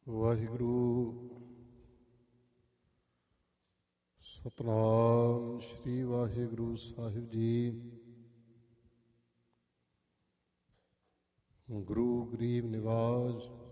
Waheguru Satnam Shri Waheguru Sahib ji. Guru Garib Nawaz